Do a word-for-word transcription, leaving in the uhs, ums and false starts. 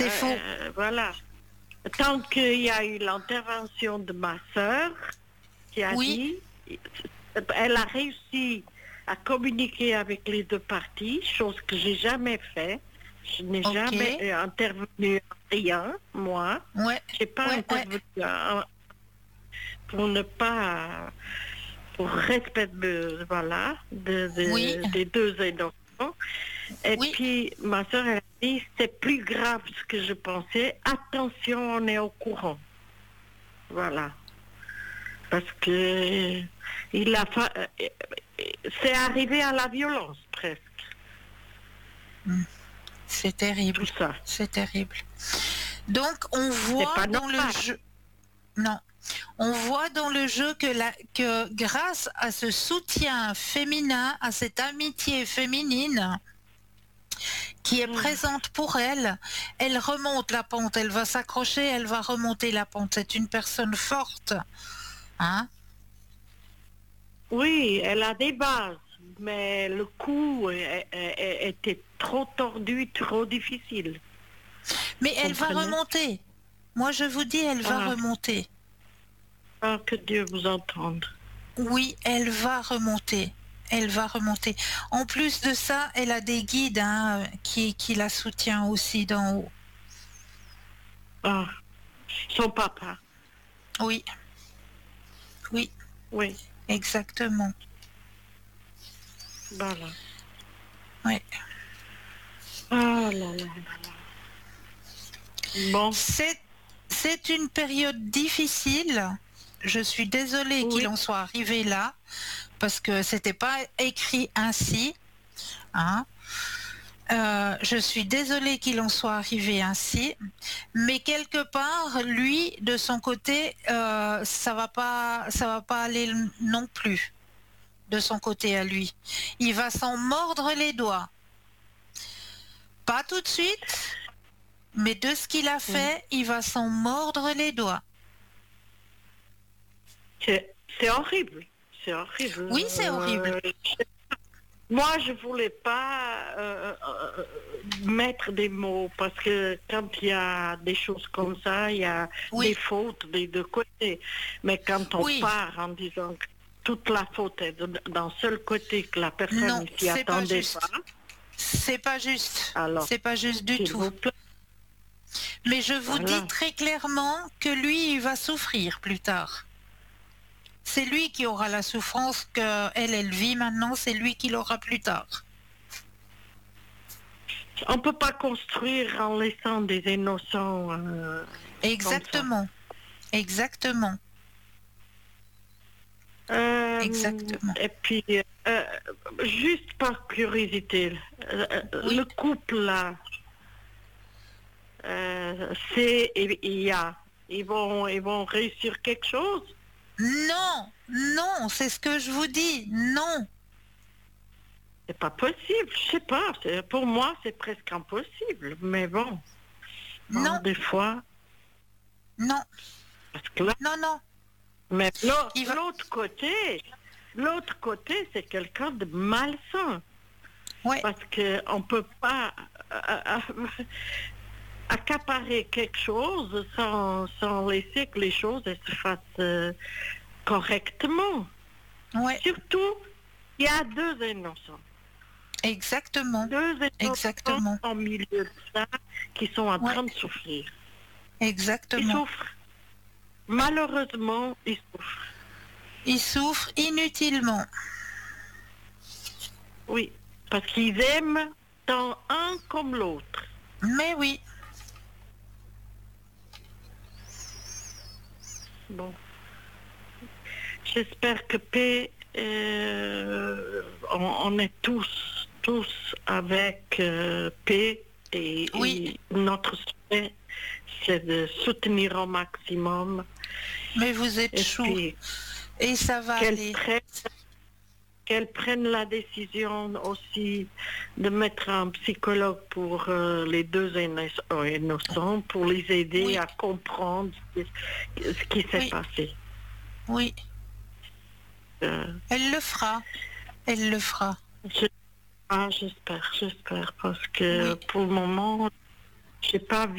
C'est faux. Euh, voilà. Tant qu'il y a eu l'intervention de ma sœur, qui a Oui. dit, elle a réussi à communiquer avec les deux parties, chose que j'ai jamais fait. Je n'ai Ok. jamais euh, intervenu en rien, moi. Ouais. J'ai pas Ouais, ouais. intervenu en- pour ne pas, pour respect de, voilà, de, de- Oui. des deux innocents. Et Oui. puis, ma soeur, elle a dit, c'est plus grave ce que je pensais. Attention, on est au courant. Voilà. Parce que il a fa- euh, c'est arrivé à la violence, presque, C'est terrible. tout ça. C'est terrible. Donc, on voit pas dans le normal. jeu. Non. On voit dans le jeu que, la, que grâce à ce soutien féminin, à cette amitié féminine qui est Mm. présente pour elle, elle remonte la pente, elle va s'accrocher, elle va remonter la pente. C'est une personne forte. Hein? Oui, elle a des bases, mais le coup euh, euh, était trop tordu, trop difficile. Mais elle va Comprenez? remonter. Moi, je vous dis, elle va Ah. remonter. Ah, que Dieu vous entende. Oui, elle va remonter. Elle va remonter. En plus de ça, elle a des guides hein, qui, qui la soutiennent aussi d'en haut. Ah, son papa, Oui, oui, oui, exactement. voilà. Oui. Ah là là là là. Bon, C'est, c'est une période difficile. Je suis désolée qu'il oui, en soit arrivé là, parce que c'était pas écrit ainsi. Hein. Euh, je suis désolée qu'il en soit arrivé ainsi, mais quelque part, lui, de son côté, euh, ça va pas, ça va pas aller non plus. De son côté à lui, il va s'en mordre les doigts. Pas tout de suite, mais de ce qu'il a fait, il va s'en mordre les doigts. c'est c'est horrible, c'est horrible. Oui, c'est horrible. Euh, Moi, je voulais pas euh, euh, mettre des mots parce que quand il y a des choses comme ça, il y a Oui. des fautes des deux côtés. Mais quand on Oui. part en disant que toute la faute est de- d'un seul côté, que la personne Non, ne s'y c'est pas attendait juste. pas, C'est pas juste. alors, C'est pas juste du s'il tout. vous plaît, Mais je vous voilà. dis très clairement que lui, il va souffrir plus tard. C'est lui qui aura la souffrance qu'elle, elle vit maintenant, c'est lui qui l'aura plus tard. On peut pas construire en laissant des innocents. euh, Exactement. Exactement. Euh, Exactement. Et puis, euh, juste par curiosité, euh, Oui. le couple là, euh, c'est et il y a, ils vont, ils vont réussir quelque chose. Non, non, c'est ce que je vous dis. Non. C'est pas possible, je sais pas. c'est- Pour moi, c'est presque impossible. Mais bon, bon, Non, des fois, non, parce que là, non, non. mais l'au- Il va... l'autre côté, l'autre côté, c'est quelqu'un de malsain. Ouais, Parce qu'on ne peut pas euh, euh, accaparer quelque chose sans, sans laisser que les choses elles se fassent euh, correctement. ouais, Surtout, il y a deux innocents. exactement. Deux innocents Exactement. au milieu de ça qui sont en Ouais. train de souffrir. Exactement. Ils souffrent. Malheureusement, ils souffrent. Il souffre inutilement. Oui, parce qu'ils aiment tant un comme l'autre. Mais oui, Bon. J'espère que paix, euh, on, on est tous, tous avec euh, paix et, Oui. et notre souhait, c'est de soutenir au maximum. mais vous êtes Et chou. puis Et ça va qu'elle aller. prenne, qu'elle prenne la décision aussi de mettre un psychologue pour euh, les deux inno- innocents, pour les aider Oui. à comprendre ce, ce qui s'est Oui. passé. Oui, Euh, elle le fera. Elle le fera. je- ah, j'espère, j'espère, parce que Oui. pour le moment, j'ai pas